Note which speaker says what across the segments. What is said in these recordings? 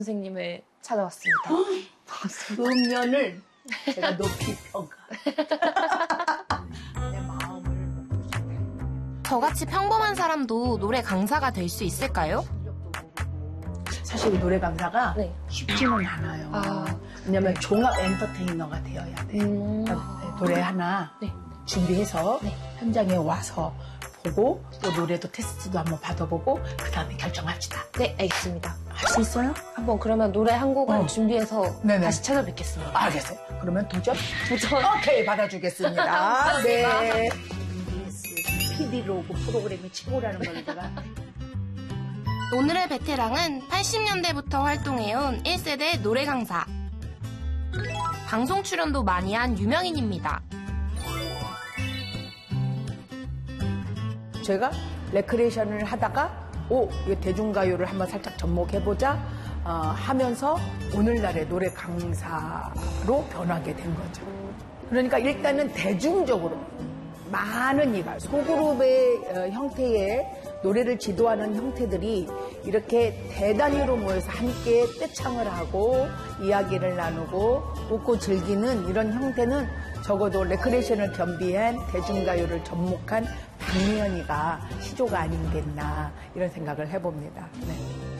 Speaker 1: 선생님을 찾아왔습니다.
Speaker 2: 그 면을 제가 높이 평가. 내 마음을 못 보시네.
Speaker 3: 저같이 평범한 사람도 노래 강사가 될 수 있을까요?
Speaker 2: 사실 노래 강사가
Speaker 1: 네.
Speaker 2: 쉽지는 않아요. 왜냐면 종합 엔터테이너가 되어야 돼. 그러니까 노래 하나
Speaker 1: 네.
Speaker 2: 준비해서
Speaker 1: 네.
Speaker 2: 현장에 와서 보고 또 노래도 테스트도 한번 받아보고 그 다음에 결정합시다.
Speaker 1: 네, 알겠습니다.
Speaker 2: 할 수 있어요?
Speaker 1: 한번 그러면 노래 한 곡을 준비해서
Speaker 2: 네네.
Speaker 1: 다시 찾아뵙겠습니다.
Speaker 2: 알겠어요. 그러면 도전?
Speaker 1: 도전.
Speaker 2: 오케이, 받아주겠습니다. 네. PD로고 프로그램이 최고라는 걸 제가.
Speaker 3: 오늘의 베테랑은 80년대부터 활동해온 1세대 노래 강사. 방송 출연도 많이 한 유명인입니다.
Speaker 2: 제가 레크레이션을 하다가 이거 대중가요를 한번 살짝 접목해보자 하면서 오늘날의 노래 강사로 변하게 된 거죠. 그러니까 일단은 대중적으로 많은 이가 소그룹의 형태의 노래를 지도하는 형태들이 이렇게 대단위로 모여서 함께 떼창을 하고 이야기를 나누고 웃고 즐기는 이런 형태는 적어도 레크레이션을 겸비한 대중가요를 접목한 박미연이가 시조가 아니겠나 이런 생각을 해봅니다. 네.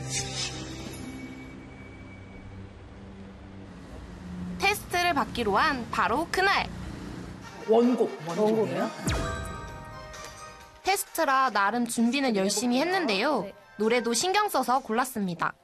Speaker 3: 테스트를 받기로 한 바로 그날.
Speaker 2: 원곡이에요?
Speaker 3: 테스트라 나름 준비는 열심히 했는데요. 노래도 신경 써서 골랐습니다.